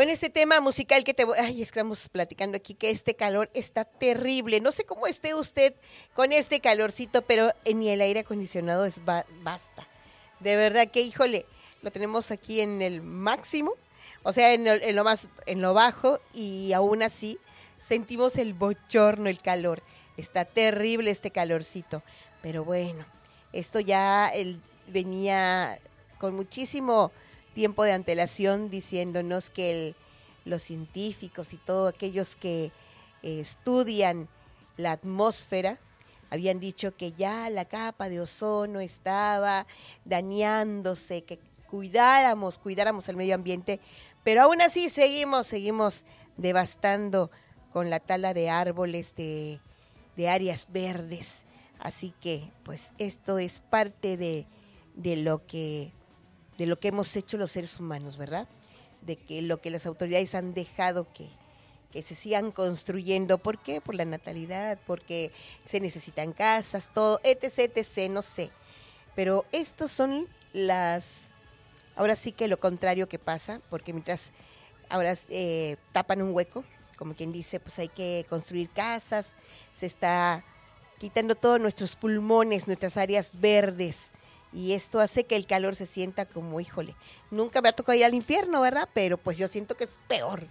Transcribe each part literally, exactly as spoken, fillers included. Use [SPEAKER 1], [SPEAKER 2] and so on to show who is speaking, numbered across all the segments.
[SPEAKER 1] con este tema musical que te voy... Ay, estamos platicando aquí que este calor está terrible. No sé cómo esté usted con este calorcito, pero ni el aire acondicionado es ba- basta. De verdad que, híjole, lo tenemos aquí en el máximo, o sea, en, el, en lo más, en lo bajo, y aún así sentimos el bochorno, el calor. Está terrible este calorcito, pero bueno, esto ya el, venía con muchísimo tiempo de antelación diciéndonos que el, los científicos y todos aquellos que eh, estudian la atmósfera habían dicho que ya la capa de ozono estaba dañándose, que cuidáramos, cuidáramos el medio ambiente, pero aún así seguimos, seguimos devastando con la tala de árboles, de, de áreas verdes. Así que, pues, esto es parte de, de lo que de lo que hemos hecho los seres humanos, ¿verdad? De que lo que las autoridades han dejado que, que se sigan construyendo. ¿Por qué? Por la natalidad, porque se necesitan casas, todo, etc, etc, no sé. Pero estos son las, ahora sí que lo contrario que pasa, porque mientras ahora eh, tapan un hueco, como quien dice, pues hay que construir casas, se está quitando todos nuestros pulmones, nuestras áreas verdes, y esto hace que el calor se sienta como, híjole, nunca me ha tocado ir al infierno, ¿verdad? Pero pues yo siento que es peor.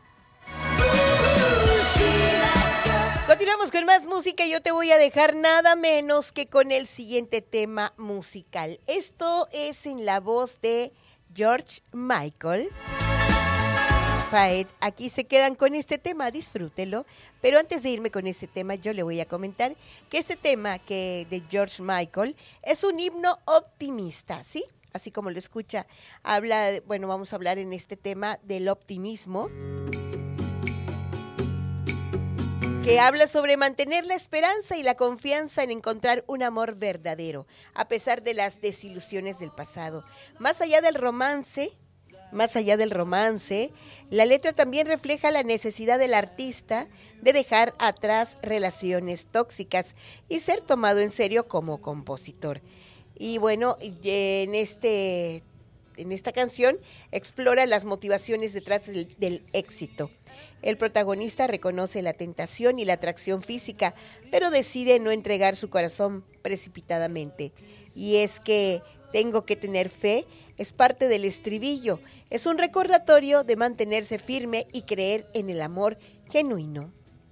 [SPEAKER 1] Continuamos con más música y yo te voy a dejar nada menos que con el siguiente tema musical. Esto es en la voz de George Michael. Faet, aquí se quedan con este tema, disfrútelo. Pero antes de irme con este tema, yo le voy a comentar que este tema que de George Michael es un himno optimista, ¿sí? Así como lo escucha, habla, bueno, vamos a hablar en este tema del optimismo, que habla sobre mantener la esperanza y la confianza en encontrar un amor verdadero, a pesar de las desilusiones del pasado. Más allá del romance... Más allá del romance, la letra también refleja la necesidad del artista de dejar atrás relaciones tóxicas y ser tomado en serio como compositor. Y bueno, en, este, en esta canción explora las motivaciones detrás del, del éxito. El protagonista reconoce la tentación y la atracción física, pero decide no entregar su corazón precipitadamente. Y es que tengo que tener fe, es parte del estribillo. Es un recordatorio de mantenerse firme y creer en el amor genuino.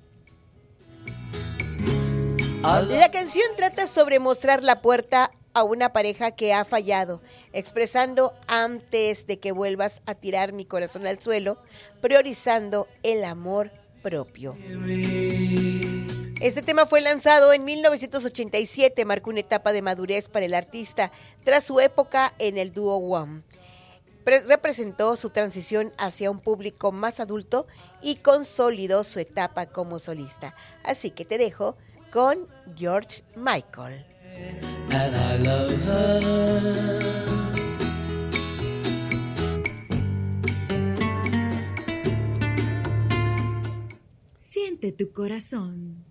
[SPEAKER 1] La canción trata sobre mostrar la puerta a una pareja que ha fallado, expresando antes de que vuelvas a tirar mi corazón al suelo, priorizando el amor propio. Este tema fue lanzado en mil novecientos ochenta y siete, marcó una etapa de madurez para el artista tras su época en el dúo Wham. Pre- representó su transición hacia un público más adulto y consolidó su etapa como solista. Así que te dejo con George Michael. And I love her.
[SPEAKER 2] Siente tu corazón.